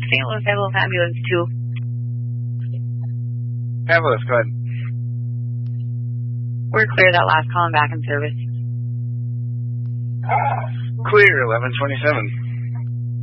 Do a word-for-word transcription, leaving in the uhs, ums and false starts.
Saint Louis Ambulance Ambulance two. Ambulance, go ahead. We're clear, that last call and back in service. Clear, eleven twenty-seven.